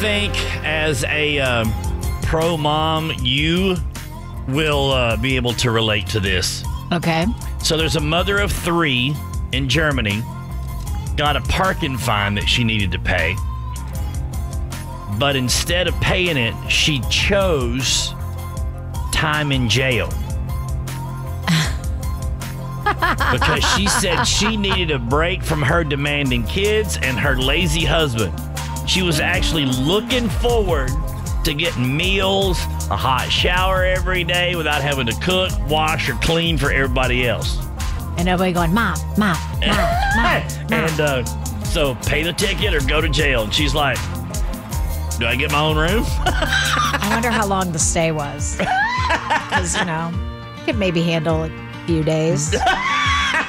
think as a pro mom, you will be able to relate to this. Okay. So there's a mother of 3 in Germany, got a parking fine that she needed to pay. But instead of paying it, she chose time in jail. Because she said she needed a break from her demanding kids and her lazy husband. She was actually looking forward to getting meals, a hot shower every day without having to cook, wash, or clean for everybody else. And everybody going, Mom. And so pay the ticket or go to jail. And she's like, do I get my own room? I wonder how long the stay was. Because, you could maybe handle a few days.